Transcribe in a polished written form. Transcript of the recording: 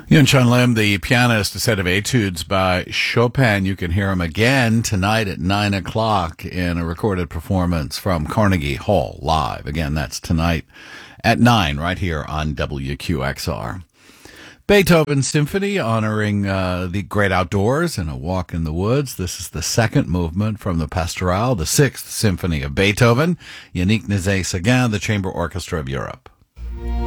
Yun Chun Lim, the pianist, a set of etudes by Chopin. You can hear him again tonight at 9 o'clock in a recorded performance from Carnegie Hall live. Again, that's tonight at 9 right here on WQXR. Beethoven Symphony honoring the great outdoors and a walk in the woods. This is the second movement from the Pastorale, the sixth symphony of Beethoven. Yannick Nézet-Séguin, the Chamber Orchestra of Europe.